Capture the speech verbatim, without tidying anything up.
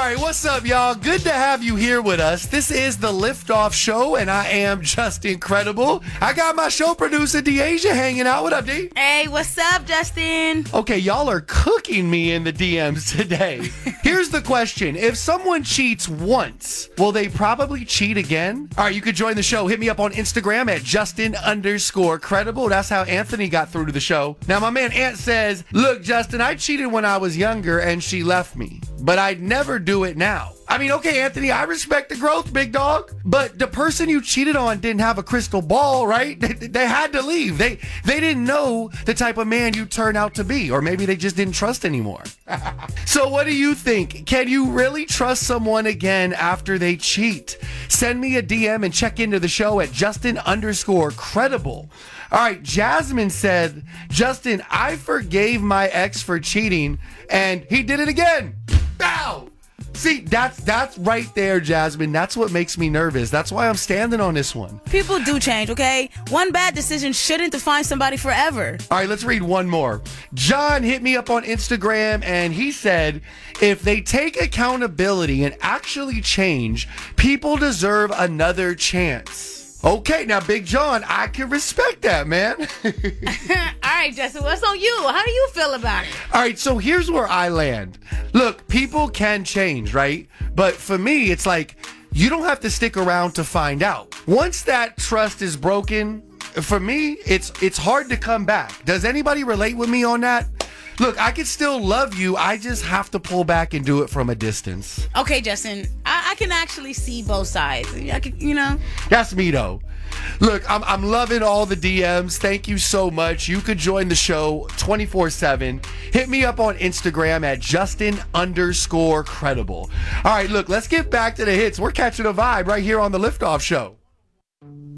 right, what's up, y'all? Good to have you here with us. This is the Liftoff Show, and I am Justin Credible. I got my show producer, Deasia, hanging out. What up, D? Hey, what's up, Justin? Okay, y'all are cooking me in the D Ms today. Here's the question. If someone cheats once, will they probably cheat again? All right, you could join the show. Hit me up on Instagram at Justin underscore Credible. That's how Anthony got through to the show. Now, my man Ant says, look, Justin, I cheated when I was younger, and she left me. But I'd never do it now. I mean, okay, Anthony, I respect the growth, big dog. But the person you cheated on didn't have a crystal ball, right? They, they had to leave. They they didn't know the type of man you turn out to be. Or maybe they just didn't trust anymore. So what do you think? Can you really trust someone again after they cheat? Send me a D M and check into the show at Justin underscore Credible. All right, Jasmine said, Justin, I forgave my ex for cheating, and he did it again. Bow! See, that's that's right there, Jasmine. That's what makes me nervous. That's why I'm standing on this one. People do change, okay? One bad decision shouldn't define somebody forever. All right, let's read one more. John hit me up on Instagram, and he said, if they take accountability and actually change, people deserve another chance. Okay, now, Big John, I can respect that, man. All right, Justin, what's on you? How do you feel about it? All right, so here's where I land. Look, people can change, right? But for me, it's like, you don't have to stick around to find out. Once that trust is broken, for me, it's it's hard to come back. Does anybody relate with me on that? Look, I can still love you. I just have to pull back and do it from a distance. Okay, Justin, I, I can actually see both sides. I can, you know. That's me, though. Look, I'm I'm loving all the D Ms. Thank you so much. You could join the show twenty-four seven. Hit me up on Instagram at Justin underscore Credible. All right, look, let's get back to the hits. We're catching a vibe right here on the Liftoff Show.